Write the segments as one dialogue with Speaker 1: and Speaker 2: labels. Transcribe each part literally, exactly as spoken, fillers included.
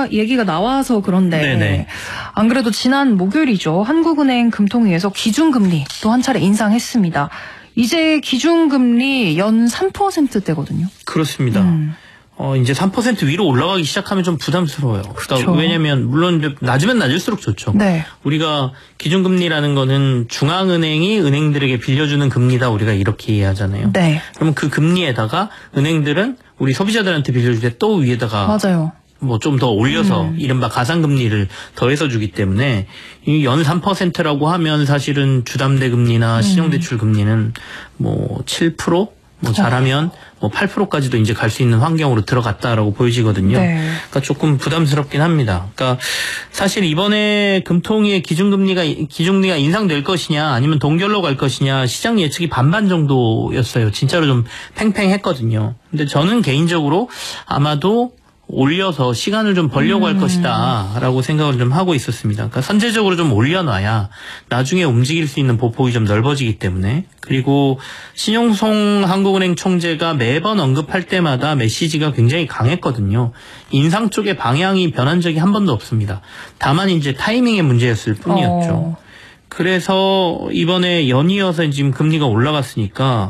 Speaker 1: 얘기가, 얘기가 나와서 그런데 네네. 안 그래도 지난 목요일이죠. 한국은행 금통위에서 기준금리 또 한 차례 인상했습니다. 이제 기준금리 연 삼 퍼센트대거든요.
Speaker 2: 그렇습니다. 음. 어, 이제 삼 퍼센트 위로 올라가기 시작하면 좀 부담스러워요.
Speaker 1: 그렇죠.
Speaker 2: 그러니까 왜냐면, 물론, 낮으면 낮을수록 좋죠.
Speaker 1: 네.
Speaker 2: 우리가 기준금리라는 거는 중앙은행이 은행들에게 빌려주는 금리다, 우리가 이렇게 이해하잖아요.
Speaker 1: 네.
Speaker 2: 그러면 그 금리에다가 은행들은 우리 소비자들한테 빌려줄 때 또 위에다가.
Speaker 1: 맞아요.
Speaker 2: 뭐 좀 더 올려서
Speaker 1: 음.
Speaker 2: 이른바 가상금리를 더해서 주기 때문에 이 연 삼 퍼센트라고 하면 사실은 주담대 금리나 신용대출 금리는 뭐 칠 퍼센트 뭐 잘하면 뭐 팔 퍼센트까지도 이제 갈 수 있는 환경으로 들어갔다라고 보여지거든요.
Speaker 1: 네.
Speaker 2: 그러니까 조금 부담스럽긴 합니다. 그러니까 사실 이번에 금통위의 기준금리가 기준금리가 인상될 것이냐 아니면 동결로 갈 것이냐 시장 예측이 반반 정도였어요. 진짜로 좀 팽팽했거든요. 근데 저는 개인적으로 아마도 올려서 시간을 좀 벌려고 할 음. 것이다 라고 생각을 좀 하고 있었습니다. 그러니까 선제적으로 좀 올려놔야 나중에 움직일 수 있는 보폭이 좀 넓어지기 때문에. 그리고 신용송 한국은행 총재가 매번 언급할 때마다 메시지가 굉장히 강했거든요. 인상 쪽의 방향이 변한 적이 한 번도 없습니다. 다만 이제 타이밍의 문제였을 뿐이었죠.
Speaker 1: 어.
Speaker 2: 그래서 이번에 연이어서 지금 금리가 올라갔으니까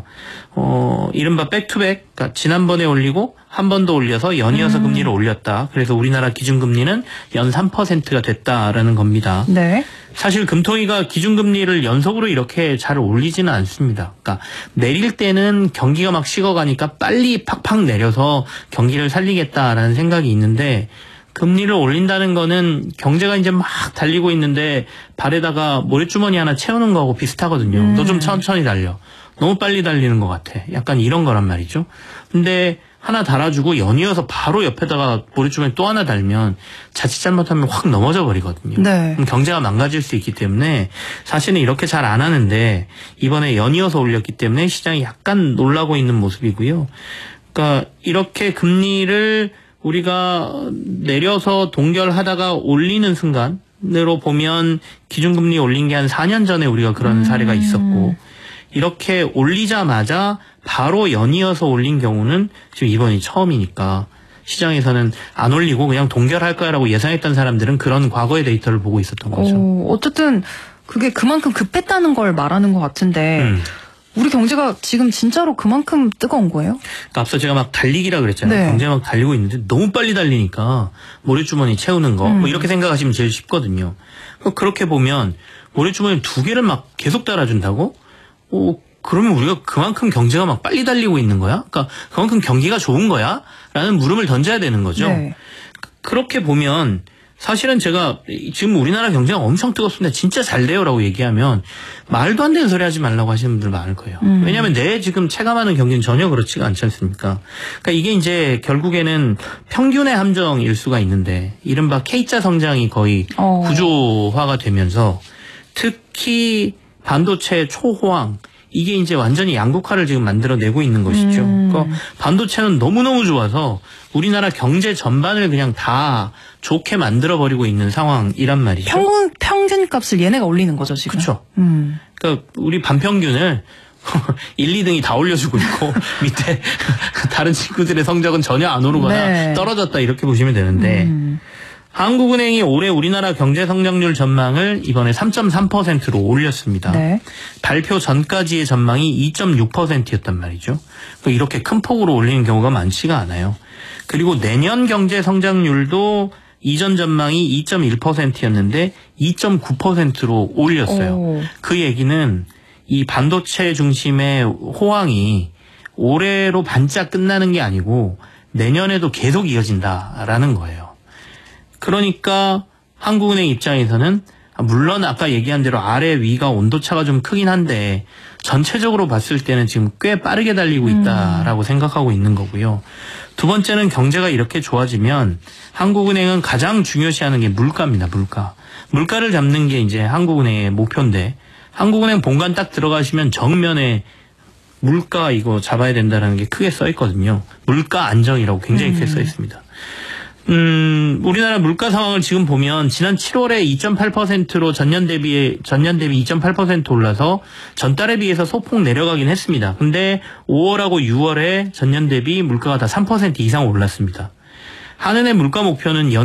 Speaker 2: 어 이른바 백투백, 그러니까 지난번에 올리고 한 번 더 올려서 연이어서 음. 금리를 올렸다. 그래서 우리나라 기준금리는 연 삼 퍼센트가 됐다라는 겁니다.
Speaker 1: 네.
Speaker 2: 사실 금통위가 기준금리를 연속으로 이렇게 잘 올리지는 않습니다. 그러니까 내릴 때는 경기가 막 식어가니까 빨리 팍팍 내려서 경기를 살리겠다라는 생각이 있는데 금리를 올린다는 거는 경제가 이제 막 달리고 있는데 발에다가 모래주머니 하나 채우는 거하고 비슷하거든요. 음. 너 좀 천천히 달려. 너무 빨리 달리는 것 같아. 약간 이런 거란 말이죠. 근데 하나 달아주고 연이어서 바로 옆에다가 모래주머니 또 하나 달면 자칫 잘못하면 확 넘어져 버리거든요.
Speaker 1: 네.
Speaker 2: 그럼 경제가 망가질 수 있기 때문에 사실은 이렇게 잘 안 하는데 이번에 연이어서 올렸기 때문에 시장이 약간 놀라고 있는 모습이고요. 그러니까 이렇게 금리를 우리가 내려서 동결하다가 올리는 순간으로 보면 기준금리 올린 게 한 사 년 전에 우리가 그런 사례가 있었고 이렇게 올리자마자 바로 연이어서 올린 경우는 지금 이번이 처음이니까 시장에서는 안 올리고 그냥 동결할 거라고 예상했던 사람들은 그런 과거의 데이터를 보고 있었던 거죠.
Speaker 1: 오, 어쨌든 그게 그만큼 급했다는 걸 말하는 것 같은데 음. 우리 경제가 지금 진짜로 그만큼 뜨거운 거예요?
Speaker 2: 그러니까 앞서 제가 막 달리기라 그랬잖아요. 네. 경제가 막 달리고 있는데 너무 빨리 달리니까 모래주머니 채우는 거 음. 뭐 이렇게 생각하시면 제일 쉽거든요. 그렇게 보면 모래주머니 두 개를 막 계속 달아준다고? 어, 그러면 우리가 그만큼 경제가 막 빨리 달리고 있는 거야? 그러니까 그만큼 경기가 좋은 거야? 라는 물음을 던져야 되는 거죠.
Speaker 1: 네.
Speaker 2: 그렇게 보면 사실은 제가 지금 우리나라 경제가 엄청 뜨겁습니다. 진짜 잘 돼요라고 얘기하면 말도 안 되는 소리 하지 말라고 하시는 분들 많을 거예요. 음. 왜냐하면 내 지금 체감하는 경기는 전혀 그렇지가 않지 않습니까? 그러니까 이게 이제 결국에는 평균의 함정일 수가 있는데 이른바 K자 성장이 거의 어. 구조화가 되면서 특히 반도체 초호황 이게 이제 완전히 양극화를 지금 만들어내고 있는 것이죠. 음. 그러니까 반도체는 너무너무 좋아서 우리나라 경제 전반을 그냥 다 좋게 만들어버리고 있는 상황이란 말이죠.
Speaker 1: 평균, 평균값을 얘네가 올리는 거죠, 지금.
Speaker 2: 그렇죠.
Speaker 1: 음.
Speaker 2: 그러니까 우리 반평균을 일, 이 등이 다 올려주고 있고 밑에 다른 친구들의 성적은 전혀 안 오르거나 네. 떨어졌다 이렇게 보시면 되는데 음. 한국은행이 올해 우리나라 경제 성장률 전망을 이번에 삼 점 삼 퍼센트로 올렸습니다. 네. 발표 전까지의 전망이 이 점 육 퍼센트였단 말이죠. 이렇게 큰 폭으로 올리는 경우가 많지가 않아요. 그리고 내년 경제 성장률도 이전 전망이 이 점 일 퍼센트였는데 이 점 구 퍼센트로 올렸어요. 오. 그 얘기는 이 반도체 중심의 호황이 올해로 반짝 끝나는 게 아니고 내년에도 계속 이어진다라는 거예요. 그러니까 한국은행 입장에서는 물론 아까 얘기한 대로 아래 위가 온도차가 좀 크긴 한데 전체적으로 봤을 때는 지금 꽤 빠르게 달리고 있다라고 음. 생각하고 있는 거고요. 두 번째는 경제가 이렇게 좋아지면 한국은행은 가장 중요시하는 게 물가입니다. 물가. 물가를 잡는 게 이제 한국은행의 목표인데 한국은행 본관 딱 들어가시면 정면에 물가 이거 잡아야 된다는 게 크게 써 있거든요. 물가 안정이라고 굉장히 크게 써 있습니다. 음, 우리나라 물가 상황을 지금 보면 지난 칠월에 이 점 팔 퍼센트로 전년 대비 전년 대비 이 점 팔 퍼센트 올라서 전달에 비해서 소폭 내려가긴 했습니다. 근데 오월하고 유월에 전년 대비 물가가 다 삼 퍼센트 이상 올랐습니다. 한은의 물가 목표는 연